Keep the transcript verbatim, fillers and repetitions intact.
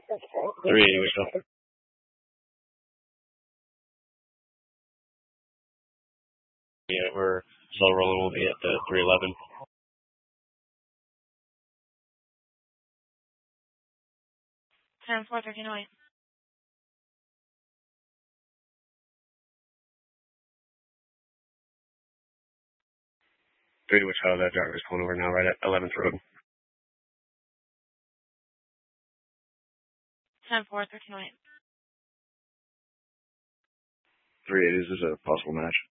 three eighty Wichita. Yeah, we're slow rolling. We'll be at the three eleven. ten four thirteen oh eight. three Wichita, that driver's pulling over now, right at eleventh Road. ten four thirteen oh eight. three eighty, is this a possible match?